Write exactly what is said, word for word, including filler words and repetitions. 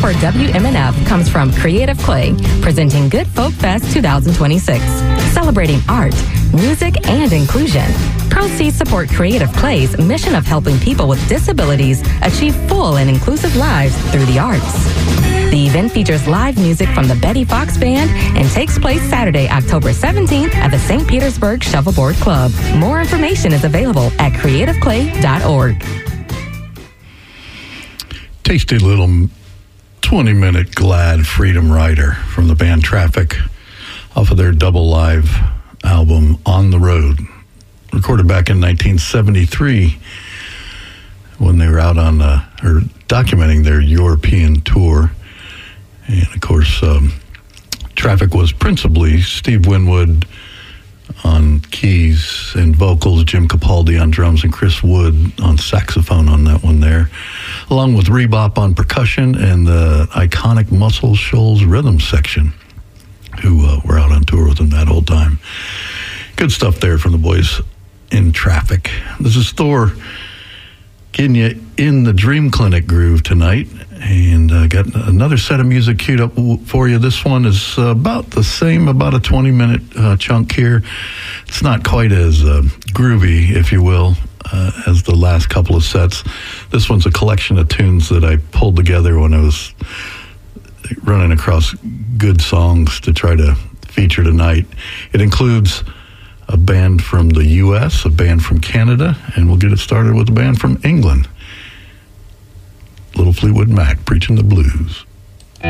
for W M N F comes from Creative Clay, presenting Good Folk Fest twenty twenty-six, celebrating art, music, and inclusion. Proceeds support Creative Clay's mission of helping people with disabilities achieve full and inclusive lives through the arts. The event features live music from the Betty Fox Band and takes place Saturday, October seventeenth at the Saint Petersburg Shuffleboard Club. More information is available at creative clay dot org. Tasty little twenty-minute Glad Freedom Rider from the band Traffic off of their double live album On the Road, recorded back in nineteen seventy-three when they were out on, uh, or documenting their European tour. And of course, um, Traffic was principally Steve Winwood on keys and vocals, Jim Capaldi on drums, and Chris Wood on saxophone on that one there, along with Rebop on percussion and the iconic Muscle Shoals rhythm section, who uh, were out on tour with them that whole time. Good stuff there from the boys in Traffic. This is Thor getting you in the Dream Clinic groove tonight, and uh, got another set of music queued up for you. This one is uh, about the same, about a twenty-minute uh, chunk here. It's not quite as uh, groovy, if you will, uh, as the last couple of sets. This one's a collection of tunes that I pulled together when I was running across good songs to try to feature tonight. It includes a band from the U S, a band from Canada, and we'll get it started with a band from England. Little Fleetwood Mac, Preaching the Blues.